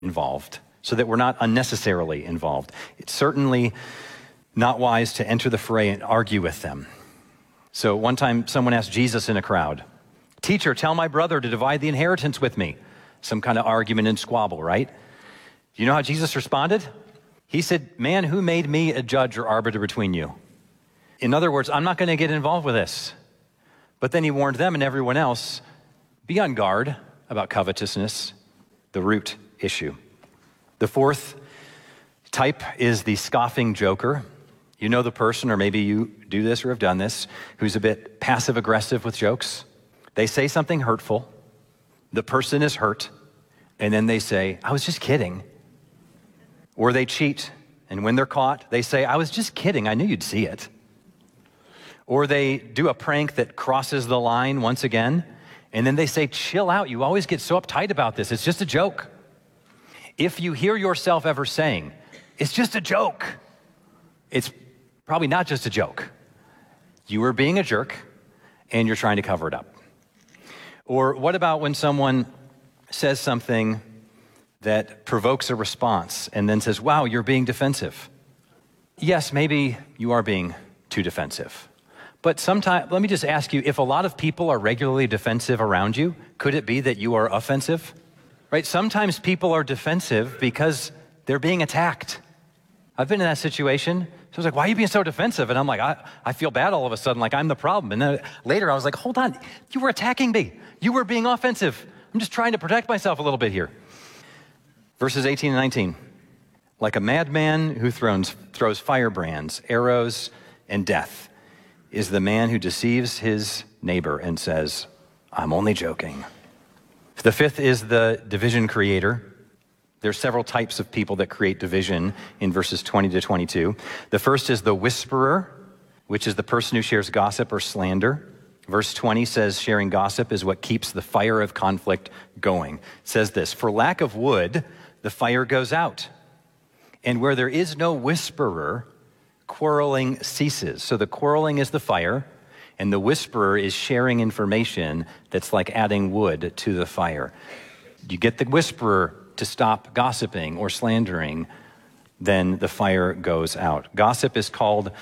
involved, so that we're not unnecessarily involved. It's certainly not wise to enter the fray and argue with them. So one time someone asked Jesus in a crowd, "Teacher, tell my brother to divide the inheritance with me." Some kind of argument and squabble, right? Do you know how Jesus responded? He said, "Man, who made me a judge or arbiter between you?" In other words, I'm not going to get involved with this. But then he warned them and everyone else, be on guard about covetousness, the root issue. The fourth type is the scoffing joker. You know the person, or maybe you do this or have done this, who's a bit passive-aggressive with jokes. They say something hurtful, the person is hurt, and then they say, "I was just kidding." Or they cheat, and when they're caught, they say, "I was just kidding, I knew you'd see it." Or they do a prank that crosses the line once again, and then they say, "Chill out, you always get so uptight about this, it's just a joke." If you hear yourself ever saying, "It's just a joke," it's probably not just a joke. You are being a jerk, and you're trying to cover it up. Or what about when someone says something that provokes a response and then says, "Wow, you're being defensive"? Yes, maybe you are being too defensive. But sometimes, let me just ask you, if a lot of people are regularly defensive around you, could it be that you are offensive? Right? Sometimes people are defensive because they're being attacked. I've been in that situation. So I was like, "Why are you being so defensive?" And I'm like, I feel bad all of a sudden, like I'm the problem. And then later I was like, "Hold on, you were attacking me. You were being offensive. I'm just trying to protect myself a little bit here." Verses 18 and 19. Like a madman who throws firebrands, arrows, and death is the man who deceives his neighbor and says, "I'm only joking." The fifth is the division creator. There's several types of people that create division in verses 20 to 22. The first is the whisperer, which is the person who shares gossip or slander. Verse 20 says sharing gossip is what keeps the fire of conflict going. It says this, "For lack of wood, the fire goes out. And where there is no whisperer, quarreling ceases." So the quarreling is the fire, and the whisperer is sharing information that's like adding wood to the fire. You get the whisperer to stop gossiping or slandering, then the fire goes out. Gossip is called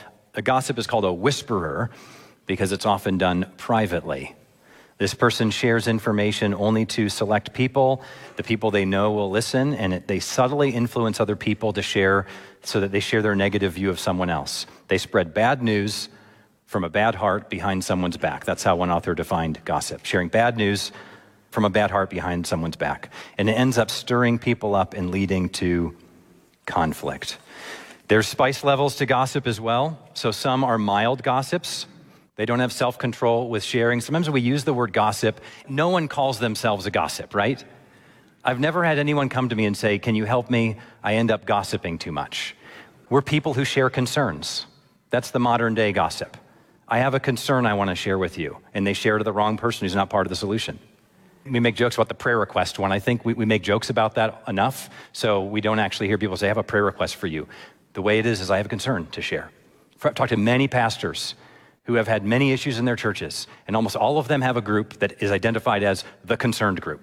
a whisperer because it's often done privately. This person shares information only to select people. The people they know will listen, and they subtly influence other people to share so that they share their negative view of someone else. They spread bad news from a bad heart behind someone's back. That's how one author defined gossip, sharing bad news from a bad heart behind someone's back. And it ends up stirring people up and leading to conflict. There's spice levels to gossip as well. So some are mild gossips. They don't have self-control with sharing. Sometimes when we use the word gossip, no one calls themselves a gossip, right? I've never had anyone come to me and say, "Can you help me? I end up gossiping too much." We're people who share concerns. That's the modern day gossip. I have a concern I want to share with you, and they share to the wrong person who's not part of the solution. We make jokes about the prayer request one. I think we make jokes about that enough, so we don't actually hear people say, "I have a prayer request for you." The way it is I have a concern to share. I've talked to many pastors who have had many issues in their churches, and almost all of them have a group that is identified as the concerned group.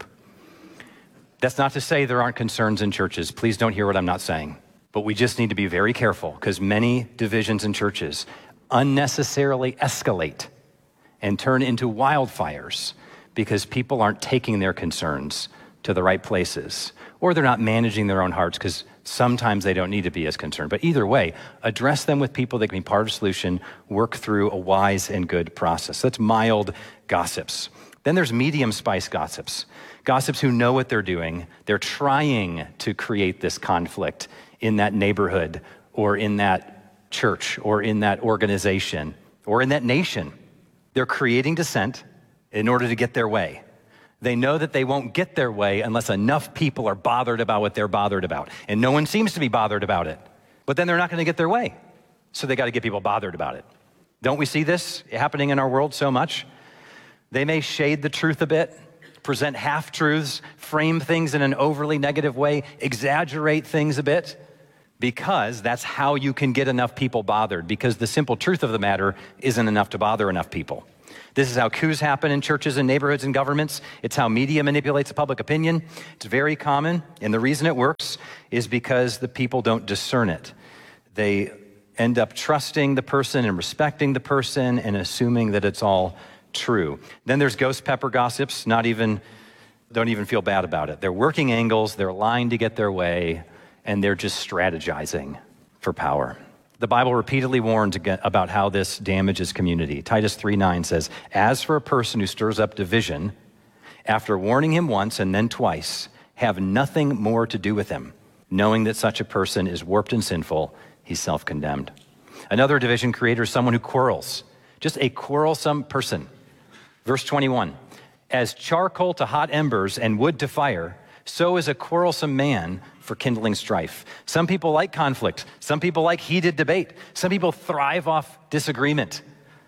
That's not to say there aren't concerns in churches. Please don't hear what I'm not saying. But we just need to be very careful because many divisions in churches unnecessarily escalate and turn into wildfires because people aren't taking their concerns to the right places, or they're not managing their own hearts because sometimes they don't need to be as concerned. But either way, address them with people that can be part of the solution, work through a wise and good process. That's mild gossips. Then there's medium spice gossips. Gossips who know what they're doing. They're trying to create this conflict in that neighborhood or in that church or in that organization or in that nation. They're creating dissent in order to get their way. They know that they won't get their way unless enough people are bothered about what they're bothered about. And no one seems to be bothered about it. But then they're not going to get their way. So they got to get people bothered about it. Don't we see this happening in our world so much? They may shade the truth a bit, present half-truths, frame things in an overly negative way, exaggerate things a bit, because that's how you can get enough people bothered, because the simple truth of the matter isn't enough to bother enough people. This is how coups happen in churches and neighborhoods and governments. It's how media manipulates public opinion. It's very common, and the reason it works is because the people don't discern it. They end up trusting the person and respecting the person and assuming that it's all true. Then there's ghost pepper gossips, don't even feel bad about it. They're working angles, they're lying to get their way, and they're just strategizing for power. The Bible repeatedly warns about how this damages community. Titus 3:9 says, "As for a person who stirs up division, after warning him once and then twice, have nothing more to do with him, knowing that such a person is warped and sinful, he's self-condemned." Another division creator is someone who quarrels, just a quarrelsome person. Verse 21, "As charcoal to hot embers and wood to fire, so is a quarrelsome man for kindling strife." Some people like conflict. Some people like heated debate. Some people thrive off disagreement.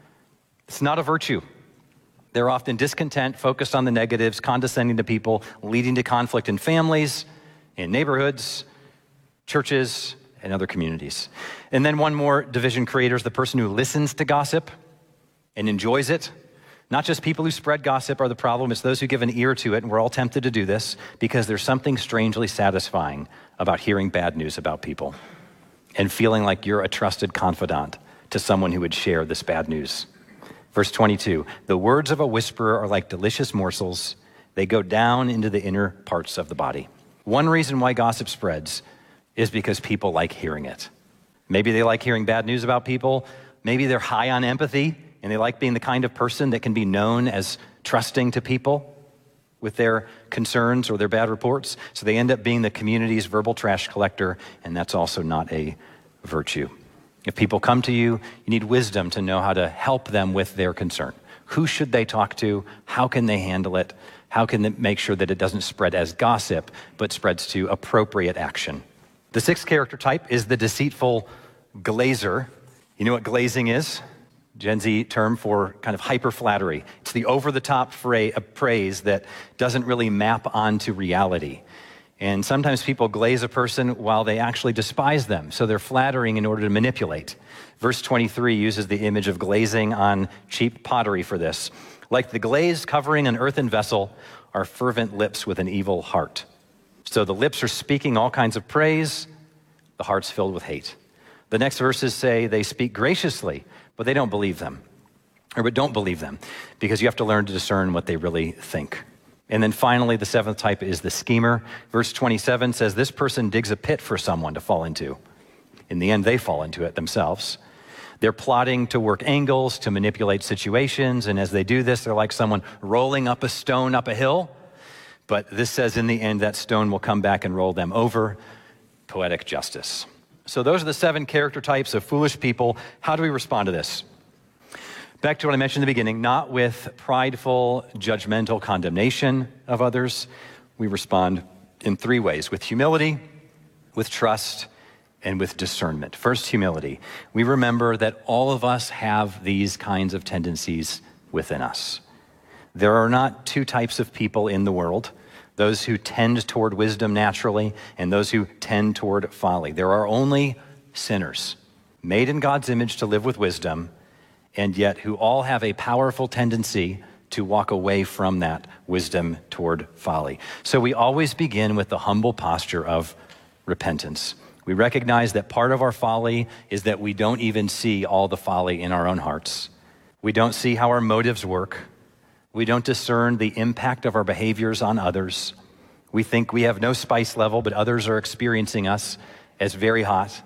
It's not a virtue. They're often discontent, focused on the negatives, condescending to people, leading to conflict in families, in neighborhoods, churches, and other communities. And then one more division creator is the person who listens to gossip and enjoys it. Not just people who spread gossip are the problem, it's those who give an ear to it, and we're all tempted to do this because there's something strangely satisfying about hearing bad news about people and feeling like you're a trusted confidant to someone who would share this bad news. Verse 22, "The words of a whisperer are like delicious morsels. They go down into the inner parts of the body." One reason why gossip spreads is because people like hearing it. Maybe they like hearing bad news about people. Maybe they're high on empathy, and they like being the kind of person that can be known as trusting to people with their concerns or their bad reports. So they end up being the community's verbal trash collector, and that's also not a virtue. If people come to you, you need wisdom to know how to help them with their concern. Who should they talk to? How can they handle it? How can they make sure that it doesn't spread as gossip, but spreads to appropriate action? The sixth character type is the deceitful glazer. You know what glazing is? Gen Z term for kind of hyper flattery. It's the over-the-top praise that doesn't really map onto reality. And sometimes people glaze a person while they actually despise them, so they're flattering in order to manipulate. Verse 23 uses the image of glazing on cheap pottery for this. "Like the glaze covering an earthen vessel are fervent lips with an evil heart." So the lips are speaking all kinds of praise, the heart's filled with hate. The next verses say they speak graciously, but they don't believe them, but don't believe them, because you have to learn to discern what they really think. And then finally, the seventh type is the schemer. Verse 27 says this person digs a pit for someone to fall into. In the end, they fall into it themselves. They're plotting to work angles, to manipulate situations, and as they do this, they're like someone rolling up a stone up a hill. But this says in the end, that stone will come back and roll them over. Poetic justice. So those are the 7 character types of foolish people. How do we respond to this? Back to what I mentioned in the beginning, not with prideful, judgmental condemnation of others. We respond in 3 ways: with humility, with trust, and with discernment. First, humility. We remember that all of us have these kinds of tendencies within us. There are not 2 types of people in the world: those who tend toward wisdom naturally and those who tend toward folly. There are only sinners made in God's image to live with wisdom, and yet who all have a powerful tendency to walk away from that wisdom toward folly. So we always begin with the humble posture of repentance. We recognize that part of our folly is that we don't even see all the folly in our own hearts. We don't see how our motives work. We don't discern the impact of our behaviors on others. We think we have no spice level, but others are experiencing us as very hot.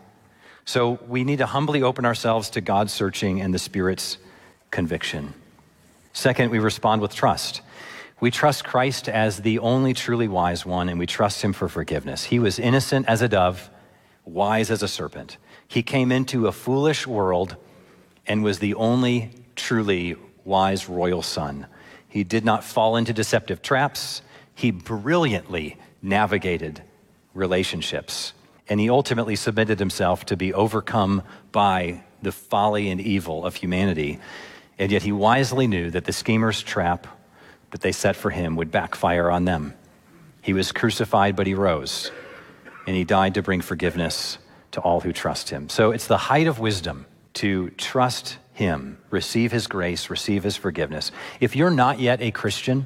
So we need to humbly open ourselves to God's searching and the Spirit's conviction. Second, we respond with trust. We trust Christ as the only truly wise one, and we trust him for forgiveness. He was innocent as a dove, wise as a serpent. He came into a foolish world and was the only truly wise royal son. He did not fall into deceptive traps. He brilliantly navigated relationships, and he ultimately submitted himself to be overcome by the folly and evil of humanity. And yet he wisely knew that the schemer's trap that they set for him would backfire on them. He was crucified, but he rose, and he died to bring forgiveness to all who trust him. So it's the height of wisdom to trust him, receive his grace, receive his forgiveness. If you're not yet a Christian,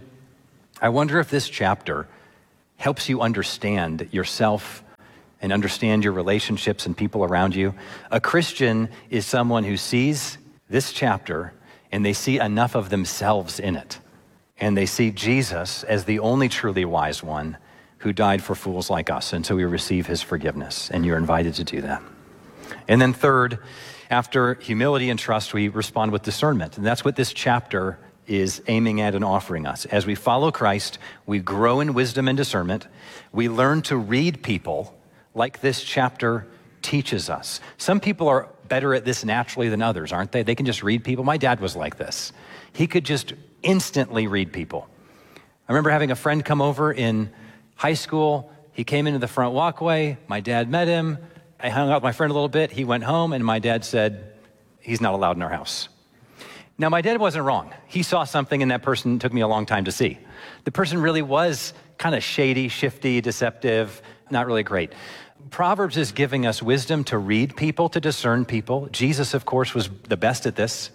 I wonder if this chapter helps you understand yourself and understand your relationships and people around you. A Christian is someone who sees this chapter and they see enough of themselves in it. And they see Jesus as the only truly wise one who died for fools like us. And so we receive his forgiveness, and you're invited to do that. And then third, after humility and trust, we respond with discernment. And that's what this chapter is aiming at and offering us. As we follow Christ, we grow in wisdom and discernment. We learn to read people like this chapter teaches us. Some people are better at this naturally than others, aren't they? They can just read people. My dad was like this. He could just instantly read people. I remember having a friend come over in high school. He came into the front walkway. My dad met him. I hung out with my friend a little bit. He went home, and my dad said, he's not allowed in our house. Now, my dad wasn't wrong. He saw something in that person. It took me a long time to see. The person really was kind of shady, shifty, deceptive, not really great. Proverbs is giving us wisdom to read people, to discern people. Jesus, of course, was the best at this.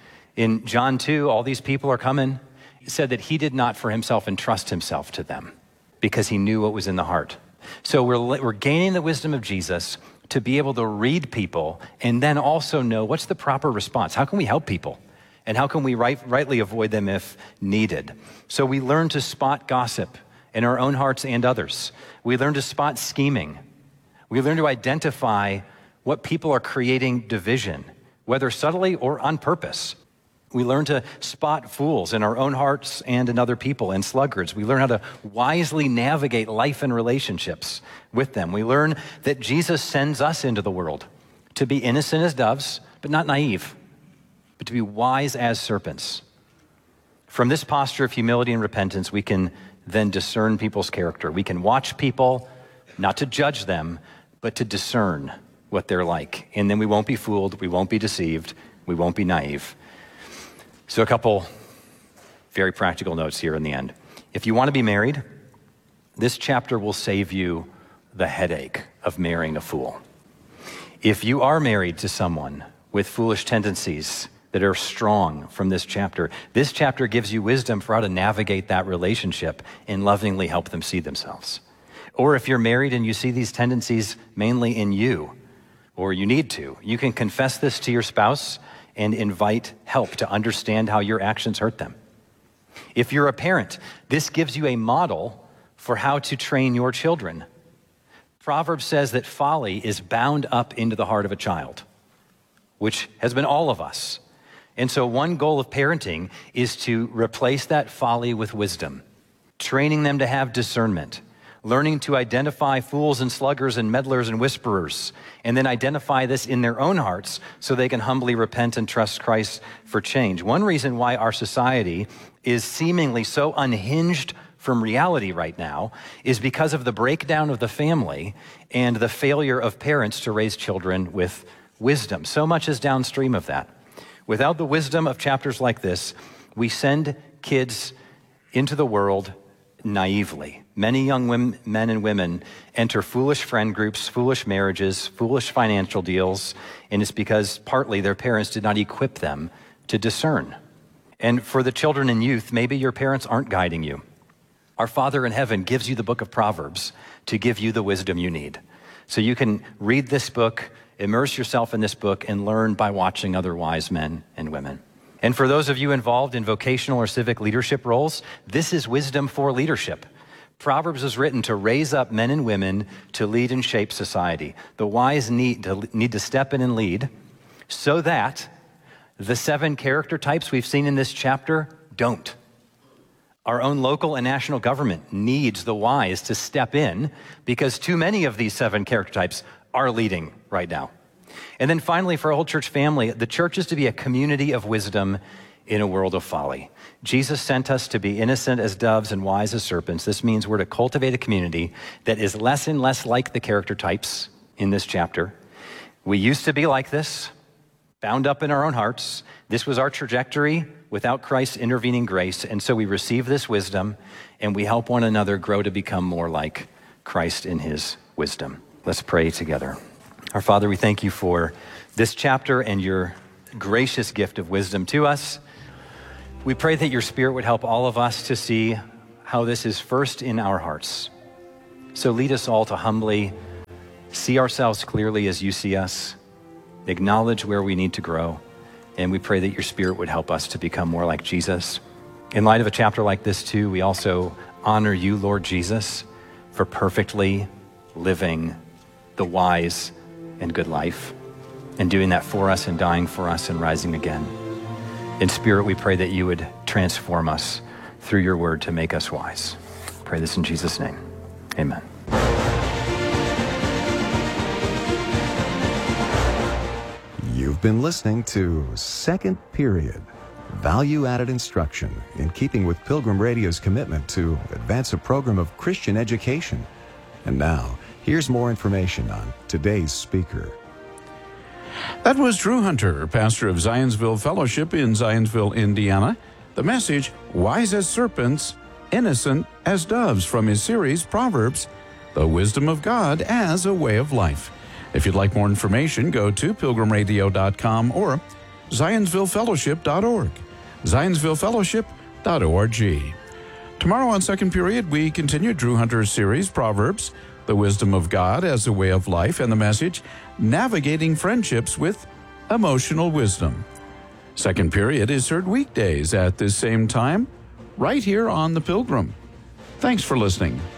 In John 2, all these people are coming. He said that he did not for himself entrust himself to them because he knew what was in the heart. So we're gaining the wisdom of Jesus to be able to read people and then also know what's the proper response. How can we help people? And how can we rightly avoid them if needed? So we learn to spot gossip in our own hearts and others. We learn to spot scheming. We learn to identify what people are creating division, whether subtly or on purpose. We learn to spot fools in our own hearts and in other people, and sluggards. We learn how to wisely navigate life and relationships with them. We learn that Jesus sends us into the world to be innocent as doves, but not naive, but to be wise as serpents. From this posture of humility and repentance, we can then discern people's character. We can watch people, not to judge them, but to discern what they're like. And then we won't be fooled, we won't be deceived, we won't be naive. So a couple very practical notes here in the end. If you want to be married, this chapter will save you the headache of marrying a fool. If you are married to someone with foolish tendencies that are strong from this chapter gives you wisdom for how to navigate that relationship and lovingly help them see themselves. Or if you're married and you see these tendencies mainly in you, or you need to, you can confess this to your spouse and invite help to understand how your actions hurt them. If you're a parent, this gives you a model for how to train your children. Proverbs says that folly is bound up into the heart of a child, which has been all of us. And so one goal of parenting is to replace that folly with wisdom, training them to have discernment, learning to identify fools and sluggers and meddlers and whisperers, and then identify this in their own hearts so they can humbly repent and trust Christ for change. One reason why our society is seemingly so unhinged from reality right now is because of the breakdown of the family and the failure of parents to raise children with wisdom. So much is downstream of that. Without the wisdom of chapters like this, we send kids into the world naively. Many young men and women enter foolish friend groups, foolish marriages, foolish financial deals, and it's because partly their parents did not equip them to discern. And for the children and youth, maybe your parents aren't guiding you. Our Father in heaven gives you the book of Proverbs to give you the wisdom you need. So you can read this book, immerse yourself in this book, and learn by watching other wise men and women. And for those of you involved in vocational or civic leadership roles, this is wisdom for leadership. Proverbs was written to raise up men and women to lead and shape society. The wise need to step in and lead so that the 7 character types we've seen in this chapter don't. Our own local and national government needs the wise to step in because too many of these 7 character types are leading right now. And then finally, for our whole church family, the church is to be a community of wisdom in a world of folly. Jesus sent us to be innocent as doves and wise as serpents. This means we're to cultivate a community that is less and less like the character types in this chapter. We used to be like this, bound up in our own hearts. This was our trajectory without Christ's intervening grace. And so we receive this wisdom and we help one another grow to become more like Christ in his wisdom. Let's pray together. Our Father, we thank you for this chapter and your gracious gift of wisdom to us. We pray that your Spirit would help all of us to see how this is first in our hearts. So lead us all to humbly see ourselves clearly as you see us, acknowledge where we need to grow, and we pray that your Spirit would help us to become more like Jesus. In light of a chapter like this too, we also honor you, Lord Jesus, for perfectly living the wise and good life, and doing that for us and dying for us and rising again. In Spirit, we pray that you would transform us through your word to make us wise. Pray this in Jesus' name. Amen. You've been listening to Second Period, value-added instruction in keeping with Pilgrim Radio's commitment to advance a program of Christian education. And now, here's more information on today's speaker. That was Drew Hunter, pastor of Zionsville Fellowship in Zionsville, Indiana. The message, Wise as Serpents, Innocent as Doves, from his series, Proverbs, The Wisdom of God as a Way of Life. If you'd like more information, go to pilgrimradio.com or zionsvillefellowship.org. zionsvillefellowship.org. Tomorrow on Second Period, we continue Drew Hunter's series, Proverbs, The Wisdom of God as a Way of Life, and the message, Navigating Friendships with Emotional Wisdom. Second Period is heard weekdays at this same time, right here on The Pilgrim. Thanks for listening.